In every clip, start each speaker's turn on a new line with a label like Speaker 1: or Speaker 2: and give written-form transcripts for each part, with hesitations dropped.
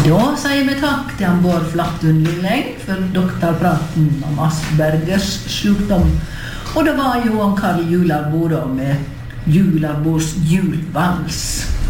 Speaker 1: Da sier vi takk til han Bård Flattun Lilleng for doktorpraten om Aspergers sykdom. Og det var jo om Karl Jularbo da med Jularbo's julvals.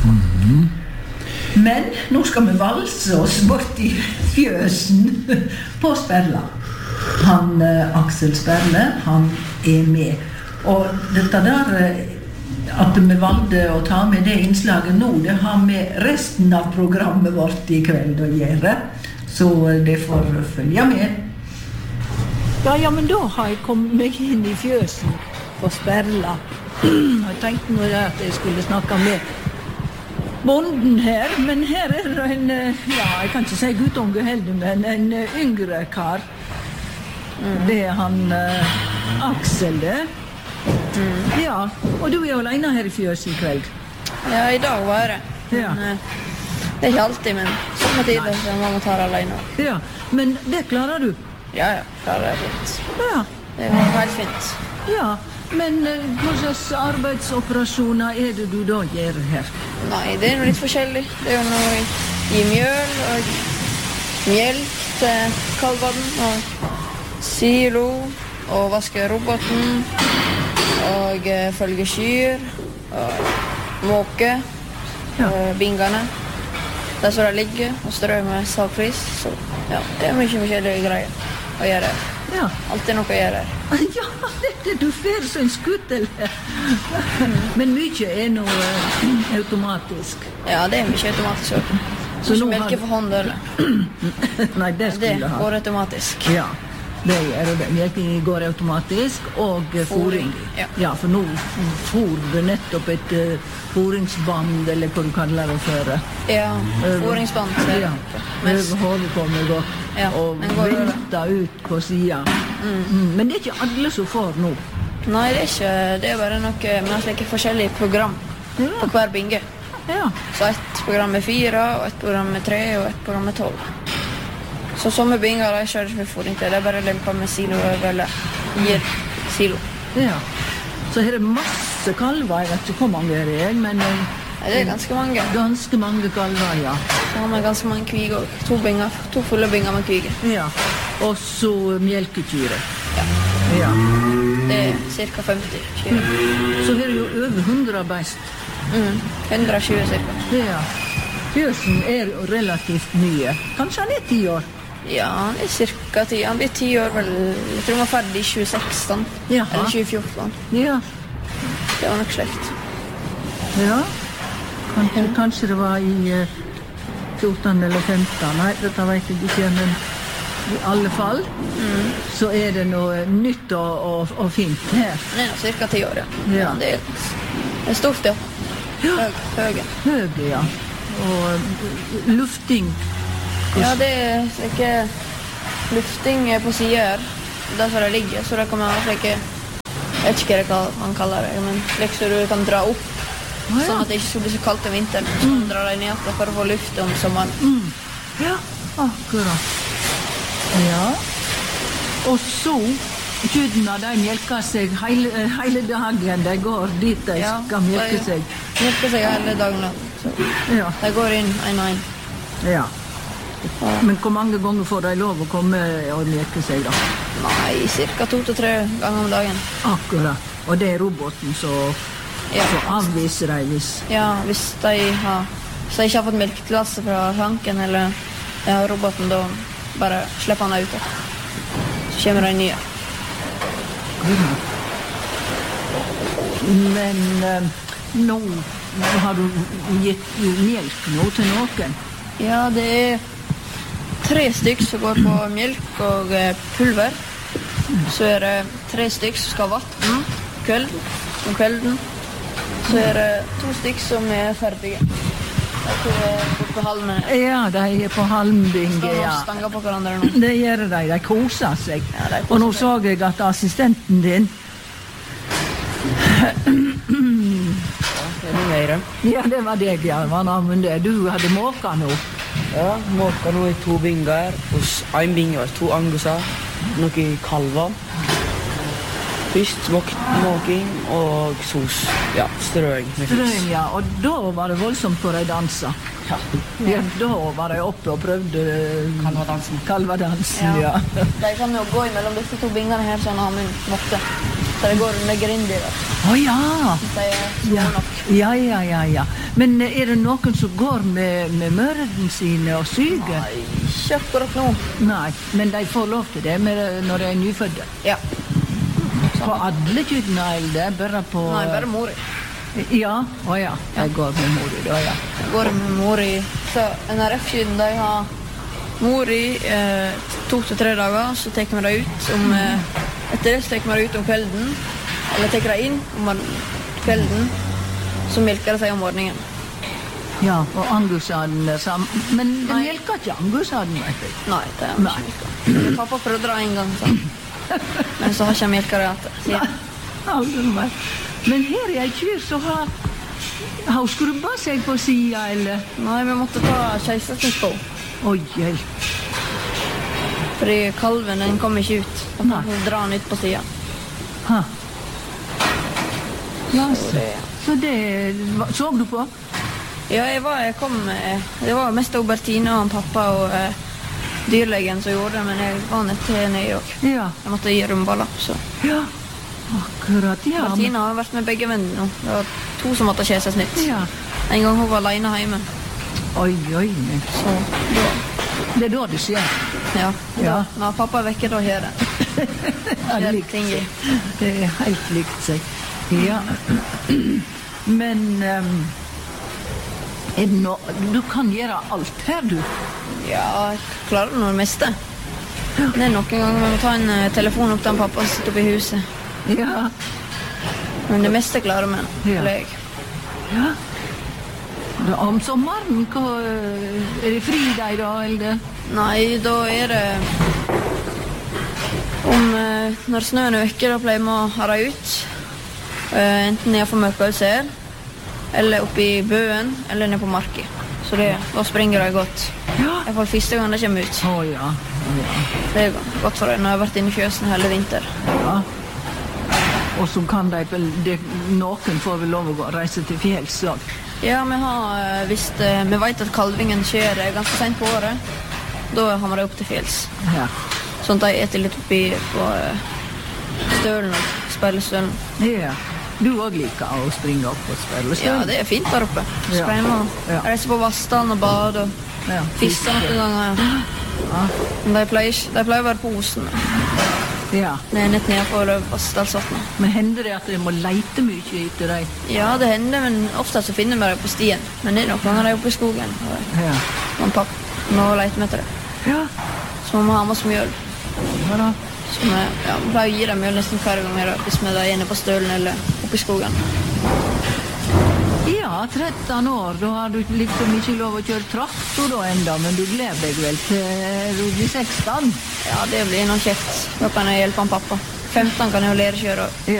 Speaker 1: Men nå skal vi valse oss bort i fjøsen på Sperla. Han Aksel Sperle, han med. Og dette der, at vi valgte å ta med det innslaget nå, det har med resten av programmet vårt i kveld å gjøre. Så det får følge med. Ja, men da har jeg kommet meg inn i fjøsen på Sperla. Jeg tenkte nå at jeg skulle snakke med bonden her, men her det en, ja, jeg kan ikke si guttunge heller, men en yngre kar. Det han Aksel det. Ja, og du alene her i fjøsen i kveld?
Speaker 2: Ja, i dag var det.
Speaker 1: Ja.
Speaker 2: Men, det ikke alltid, men somme tider så må man ta det alene.
Speaker 1: Ja, men det klarer du?
Speaker 2: Ja, klarer det fint.
Speaker 1: Ja.
Speaker 2: Det var helt fint.
Speaker 1: Ja, men hva slags arbeidsoperasjoner det du da gjør her?
Speaker 2: Nei, det noe litt forskjellig. Det jo noe i mjøl og mjelk til kalvene, og silo, og vaske roboten, og følge kyr, og måke, bingene. Det så det ligger, og strø med saltflis. Så ja, det mye forskjellige greier å gjøre.
Speaker 1: Ja.
Speaker 2: Alltid noe å gjøre.
Speaker 1: Ja, det du fer som en skuttel. Men mye noe automatisk.
Speaker 2: Ja, det mye automatisk. Så ikke melke for hånd, eller?
Speaker 1: Nei, det skulle
Speaker 2: det
Speaker 1: ha.
Speaker 2: går automatisk.
Speaker 1: Ja, det gjør det. Melking går automatisk, og fôring. Ja, for nå fôr du nettopp et fôringsband, eller hva du kaller det for.
Speaker 2: Ja, fôringsband.
Speaker 1: Ja, over hodet på meg og velta ut på siden. Men det ikke alle som får nå.
Speaker 2: Nei, det ikke. Det bare noe med slike forskjellige program på hver binge.
Speaker 1: Ja.
Speaker 2: Så et program med 4, og et program med 3, og et program med 12. Så somme binger de kjører ikke med fôring til. Det bare lemper med silo eller gir silo.
Speaker 1: Ja. Så her masse kalver. Jeg vet ikke hvor mange det men
Speaker 2: det ganske mange.
Speaker 1: Ganske mange kalver, ja.
Speaker 2: Så har vi ganske mange kviger. 2 fulle binger med kviger.
Speaker 1: Ja. Og så melkekyre.
Speaker 2: Ja.
Speaker 1: Ja.
Speaker 2: Det cirka 50 kyr.
Speaker 1: Så her jo over 100 beist.
Speaker 2: 120 cirka.
Speaker 1: Ja. Fjøsen jo relativt nye. Kanskje han 10 år?
Speaker 2: Ja, han cirka 10. Han blir 10 år vel. Jeg tror han var ferdig i 2016.
Speaker 1: Jaha.
Speaker 2: Eller 2014.
Speaker 1: Ja.
Speaker 2: Det var nok slekt.
Speaker 1: Ja. Kanskje det var i 14 eller 15. Nei, dette vet jeg ikke, men i alle fall så det noe nytt og fint her.
Speaker 2: Det nå cirka 10 år, ja.
Speaker 1: Ja.
Speaker 2: Det er stort, ja. Høge.
Speaker 1: Høge, ja. Og lufting.
Speaker 2: Ja, det ikke lufting på siden her. Der så det ligger, så det kan man ha ikke, jeg vet ikke hva han kaller det, men slik så du kan dra opp. Sånn at det ikke skal bli så kaldt om vinteren. Så man drar deg ned for å få luft om sommeren.
Speaker 1: Ja, akkurat. Ja. Og så, kyrne, de melker seg hele dagen. De går dit de skal melke seg.
Speaker 2: Melker seg hele dagen. Så.
Speaker 1: Ja.
Speaker 2: De går inn en og en.
Speaker 1: Ja. Men hvor mange ganger får de lov å komme og melke seg da?
Speaker 2: Nei, cirka 2 til 3 ganger om dagen.
Speaker 1: Akkurat. Og det roboten så avviser de hvis...
Speaker 2: Ja, hvis de ikke har fått melketillatelse fra tanken eller roboten, da bare slipper han ut. Så kommer de nye.
Speaker 1: Men nå har du gitt melk nå til noen?
Speaker 2: Ja, det 3 stykk som går på melk og pulver. Så det 3 stykk som skal ha vatten om kvelden. Så det 2 stykk som ferdige. De på halmen.
Speaker 1: Ja, de på halmbinge, ja.
Speaker 2: Står stanger på hverandre nå.
Speaker 1: Det gjør de koser seg.
Speaker 2: Ja, de koser
Speaker 1: og nå
Speaker 2: seg.
Speaker 1: så jeg at assistenten din...
Speaker 3: Det Meire.
Speaker 1: Ja, det var deg, ja. Men du hadde måka nå.
Speaker 3: Ja, måka nå i 2 binger. Hos en binge var 2 anguser, noen kalver. Først måking og sos. Ja, strøing med fisk.
Speaker 1: Strøing, ja. Og da var det voldsomt for de dansa.
Speaker 3: Ja.
Speaker 1: Ja, da var de oppe og prøvde kalvadansen, ja.
Speaker 2: De kan jo gå imellom disse to bingene her sånn har min måtte. Så det går under grindi der.
Speaker 1: Å ja!
Speaker 2: De er små
Speaker 1: Ja.
Speaker 2: nok.
Speaker 1: Ja. Men er det noen som går med mørden sine og syger?
Speaker 2: Nei, ikke akkurat nå.
Speaker 1: Nei, men de får lov til det når de er nyfødte.
Speaker 2: Ja.
Speaker 1: På alle kyrne eller det, bare på...
Speaker 2: Nei, bare mori.
Speaker 1: Ja, de går med mor i da, ja.
Speaker 2: Går med mori. Så NRF-kyden, de har mori 2 til 3 dager, så tar vi det ut om... Etter det så tar vi det ut om kvelden, eller tar det inn om kvelden, så melker det seg om morgenen.
Speaker 1: Ja, og angusaden er sammen. Men de melker ikke angusaden, vet jeg.
Speaker 2: Nei, det er ikke melka. Pappa prøvde det en gang, sånn. Men så har ikke jeg melka det igjen.
Speaker 1: Aldri mer. Men her er en kyr som har skrubba seg på sida, eller?
Speaker 2: Nei, vi måtte ta keisersnitt på.
Speaker 1: Oi,
Speaker 2: Fordi kalven, den kom ikke ut. Og
Speaker 1: Nei.
Speaker 2: så drar den ut på siden.
Speaker 1: ha. Ja,
Speaker 2: det-
Speaker 1: så det så du på?
Speaker 2: Ja, jeg kom det var mest Bertine og pappa og dyrlegen som gjorde det, men jeg var nede også.
Speaker 1: Ja.
Speaker 2: Jeg måtte gi rumballer, så.
Speaker 1: Ja, akkurat, ja.
Speaker 2: Bertine har vært med begge vennene nå. Det var 2 som måtte keisersnitt.
Speaker 1: Ja.
Speaker 2: En gang hun var alene hjemme.
Speaker 1: Oi,
Speaker 2: Så da,
Speaker 1: det er da det skjer.
Speaker 2: ja.
Speaker 1: Ja.
Speaker 2: Når pappa er vekke, da gjør det.
Speaker 1: Ja,
Speaker 2: Det er
Speaker 1: likt
Speaker 2: ting
Speaker 1: seg.
Speaker 2: i.
Speaker 1: Det er helt likt seg. Ja. Men er det du kan gjøre alt her, du.
Speaker 2: Ja, jeg klarer nå det meste. Det er noen ganger vi må ta en telefon opp til pappa og sitte oppe i huset.
Speaker 1: Ja.
Speaker 2: Men det meste klarer vi.
Speaker 1: Ja.
Speaker 2: Eller jeg.
Speaker 1: Ja. Da, om sommeren, er det fri deg da, eller?
Speaker 2: Nei, da er det når snøen er vekke, da pleier vi å ha det ut. Enten nede for Mørkøyser, eller oppe i bøen, eller nede på marken. Så da springer de godt.
Speaker 1: Ja.
Speaker 2: I hvert fall første gang det kommer ut.
Speaker 1: Å ja.
Speaker 2: Det er godt for dem. Nå har jeg vært inne i fjøsen hele vinter.
Speaker 1: Ja. Og så kan de vel, noen får vel lov å reise til fjells da.
Speaker 2: Ja, vi vet at kalvingen skjer ganske sent på året. Da har vi det opp til fjells.
Speaker 1: Ja.
Speaker 2: Sånn at de eter litt oppi på stølen og speilestølen.
Speaker 1: Ja. Du også liker å springe opp og spille
Speaker 2: Ja, det er fint der oppe. Så
Speaker 1: Ja.
Speaker 2: pleier vi å
Speaker 1: Ja.
Speaker 2: reise på Vassdalen og bade og
Speaker 1: Ja.
Speaker 2: fiske noen ganger.
Speaker 1: Ja.
Speaker 2: Men de pleier å være på Osen.
Speaker 1: Ja.
Speaker 2: Det er nett nede på Vassdalsvatnet.
Speaker 1: Men hender det at de må leite mye etter deg?
Speaker 2: Ja, det hender, men ofte så finner vi dem på stien. Men det er noen ganger de er oppe i skogen.
Speaker 1: Ja.
Speaker 2: Og pappa må lete med etter det.
Speaker 1: Ja.
Speaker 2: Så må vi ha med oss mjøl.
Speaker 1: Hva da?
Speaker 2: Så vi pleier å gi dem mjøl nesten hver gang hvis vi er inne på stølen eller oppe i skogen.
Speaker 1: Ja, 13 år, da har du liksom ikke lov å kjøre traktor da enda, men du gleder deg vel til du blir 16?
Speaker 2: Ja, det blir noe kjekt. Da kan jeg hjelpe han pappa. 15 kan jeg jo lære kjøre.
Speaker 1: Ja.